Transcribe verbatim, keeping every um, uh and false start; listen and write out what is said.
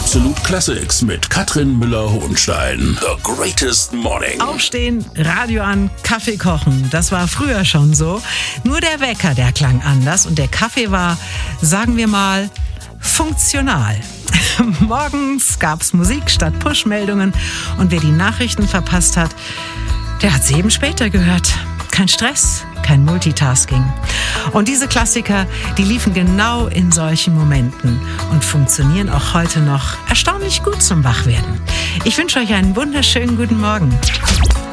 Absolut Classics mit Katrin Müller-Hohenstein. The greatest morning. Aufstehen, Radio an, Kaffee kochen. Das war früher schon so. Nur der Wecker, der klang anders und der Kaffee war, sagen wir mal, funktional. Morgens gab's Musik statt Push-Meldungen und wer die Nachrichten verpasst hat, der hat sie eben später gehört. Kein Stress, kein Multitasking. Und diese Klassiker, die liefen genau in solchen Momenten und funktionieren auch heute noch erstaunlich gut zum Wachwerden. Ich wünsche euch einen wunderschönen guten Morgen.